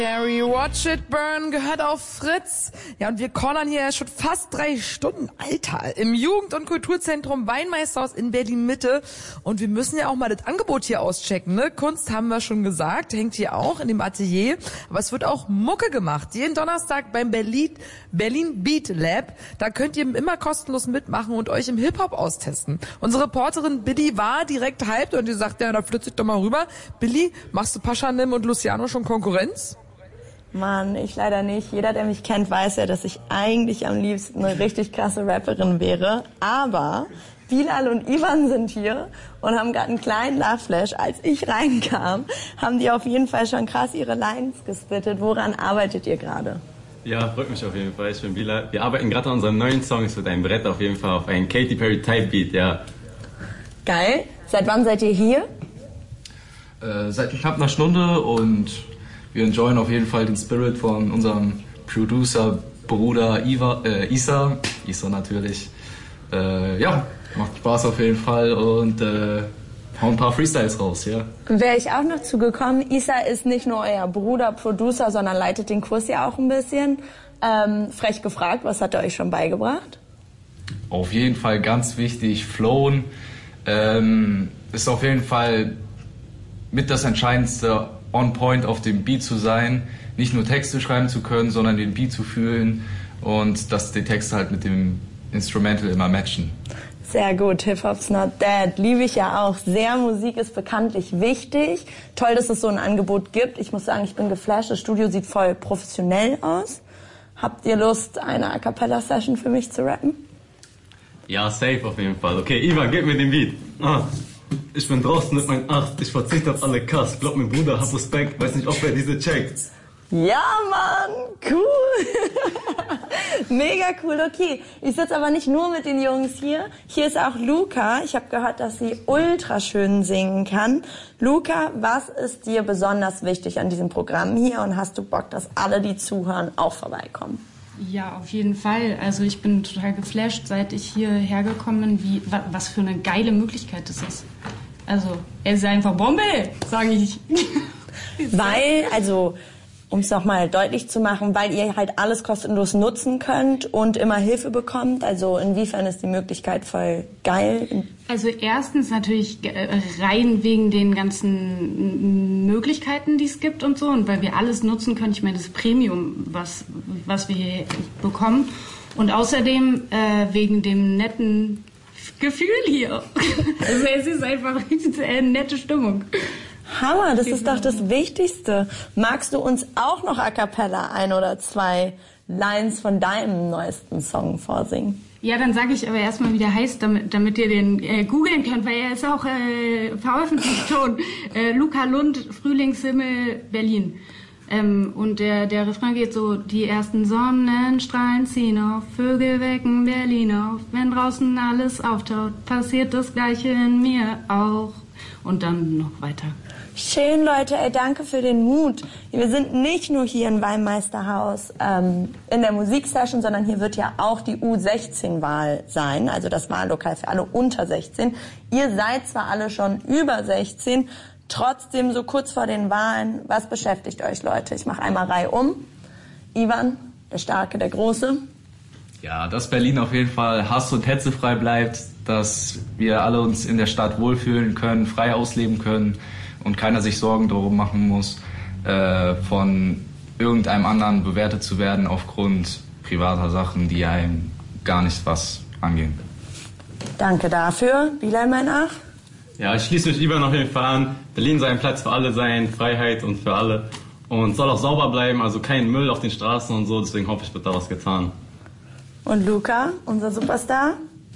Harry, Watch It Burn gehört auf Fritz. Ja, und wir cornern hier schon fast 3 Stunden, Alter, im Jugend- und Kulturzentrum Weinmeisterhaus in Berlin-Mitte. Und wir müssen ja auch mal das Angebot hier auschecken, ne? Kunst haben wir schon gesagt, hängt hier auch in dem Atelier. Aber es wird auch Mucke gemacht. Jeden Donnerstag beim Berlin Beat Lab. Da könnt ihr immer kostenlos mitmachen und euch im Hip-Hop austesten. Unsere Reporterin Billy war direkt hyped und die sagt, ja, da flitze ich doch mal rüber. Billy, machst du Paschanim und Luciano schon Konkurrenz? Mann, ich leider nicht. Jeder, der mich kennt, weiß ja, dass ich eigentlich am liebsten eine richtig krasse Rapperin wäre. Aber Bilal und Ivan sind hier und haben gerade einen kleinen Lachflash. Als ich reinkam, haben die auf jeden Fall schon krass ihre Lines gespittet. Woran arbeitet ihr gerade? Ja, freut mich auf jeden Fall. Ich bin Bilal. Wir arbeiten gerade an unserem neuen Song. Es wird ein Brett auf jeden Fall auf einen Katy Perry Type Beat, ja. Geil. Seit wann seid ihr hier? Seit knapp einer Stunde und wir enjoyen auf jeden Fall den Spirit von unserem Producer, Bruder Isa natürlich. Ja, macht Spaß auf jeden Fall und hauen ein paar Freestyles raus, ja. Wäre ich auch noch zugekommen. Isa ist nicht nur euer Bruder, Producer, sondern leitet den Kurs ja auch ein bisschen. Frech gefragt, was hat er euch schon beigebracht? Auf jeden Fall ganz wichtig, Flowen ist auf jeden Fall mit das Entscheidendste, on point auf dem Beat zu sein, nicht nur Texte schreiben zu können, sondern den Beat zu fühlen und dass die Texte halt mit dem Instrumental immer matchen. Sehr gut, Hip-Hop's not dead. Liebe ich ja auch sehr. Musik ist bekanntlich wichtig. Toll, dass es so ein Angebot gibt. Ich muss sagen, ich bin geflasht. Das Studio sieht voll professionell aus. Habt ihr Lust, eine A-Cappella-Session für mich zu rappen? Ja, safe auf jeden Fall. Okay, Ivan, gib mir den Beat. Ich bin draußen mit meinem 8, ich verzichte auf alle Kass. Glaub mir, Bruder, hab Respekt, weiß nicht, ob er diese checkt. Ja, Mann, cool. Mega cool, okay. Ich sitze aber nicht nur mit den Jungs hier. Hier ist auch Luca. Ich habe gehört, dass sie ultra schön singen kann. Luca, was ist dir besonders wichtig an diesem Programm hier? Und hast du Bock, dass alle, die zuhören, auch vorbeikommen? Ja, auf jeden Fall. Also ich bin total geflasht, seit ich hierher gekommen bin, was für eine geile Möglichkeit das ist. Also, er ist einfach Bombe, sage ich. Weil, also, um es nochmal deutlich zu machen, weil ihr halt alles kostenlos nutzen könnt und immer Hilfe bekommt. Also inwiefern ist die Möglichkeit voll geil? Also erstens natürlich rein wegen den ganzen Möglichkeiten, die es gibt und so. Und weil wir alles nutzen können. Ich meine, das Premium, was wir hier bekommen. Und außerdem wegen dem netten Gefühl hier. Also es ist einfach eine nette Stimmung. Hammer, das ist doch das Wichtigste. Magst du uns auch noch a cappella 1 oder 2 Lines von deinem neuesten Song vorsingen? Ja, dann sage ich aber erstmal, wie der heißt, damit ihr den googeln könnt, weil er ist auch veröffentlicht schon. Luca Lund, Frühlingshimmel, Berlin. Und der Refrain geht so: Die ersten Sonnenstrahlen ziehen auf, Vögel wecken Berlin auf. Wenn draußen alles auftaut, passiert das Gleiche in mir auch. Und dann noch weiter. Schön, Leute, ey, danke für den Mut. Wir sind nicht nur hier im Weinmeisterhaus in der Musiksession, sondern hier wird ja auch die U16-Wahl sein, also das Wahllokal für alle unter 16. Ihr seid zwar alle schon über 16, trotzdem so kurz vor den Wahlen, was beschäftigt euch, Leute? Ich mache einmal Reihe um. Ivan, der Starke, der Große. Ja, dass Berlin auf jeden Fall hass- und hetzefrei bleibt, dass wir alle uns in der Stadt wohlfühlen können, frei ausleben können und keiner sich Sorgen darum machen muss, von irgendeinem anderen bewertet zu werden aufgrund privater Sachen, die einem gar nicht was angehen. Danke dafür. Bilal, mein Ach? Ja, ich schließe mich Ivan auf jeden Fall an. Berlin soll ein Platz für alle sein, Freiheit und für alle. Und soll auch sauber bleiben, also kein Müll auf den Straßen und so, deswegen hoffe ich, wird da was getan. Und Luca, unser Superstar?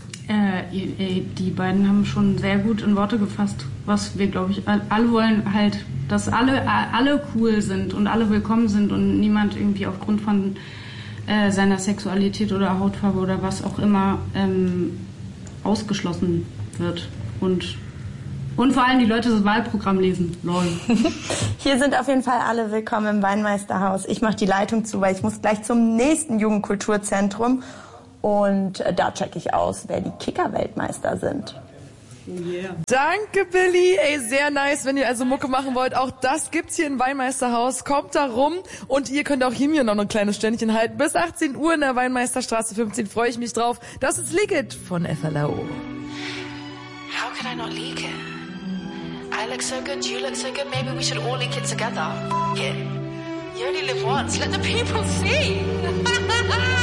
Die beiden haben schon sehr gut in Worte gefasst, was wir, glaube ich, alle wollen halt, dass alle cool sind und alle willkommen sind und niemand irgendwie aufgrund von seiner Sexualität oder Hautfarbe oder was auch immer ausgeschlossen wird. Und vor allem die Leute das Wahlprogramm lesen. Lol. Hier sind auf jeden Fall alle willkommen im Weinmeisterhaus. Ich mache die Leitung zu, weil ich muss gleich zum nächsten Jugendkulturzentrum. Und da checke ich aus, wer die Kicker-Weltmeister sind. Yeah. Danke, Billy. Ey, sehr nice, wenn ihr also Mucke machen wollt. Auch das gibt's hier im Weinmeisterhaus. Kommt da rum und ihr könnt auch hier mir noch ein kleines Ständchen halten. Bis 18 Uhr in der Weinmeisterstraße 15 freue ich mich drauf. Das ist Leak It von FLAO. How could I not leak it? I look so good, you look so good, maybe we should all leak it together. Yeah. You only live once, let the people see.